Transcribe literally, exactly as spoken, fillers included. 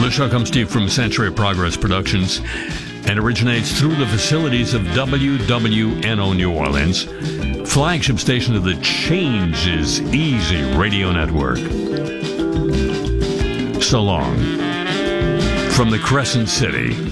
the show comes to you from Century Progress Productions and originates through the facilities of W W N O New Orleans, flagship station of the Change is Easy radio network. So long from the Crescent City.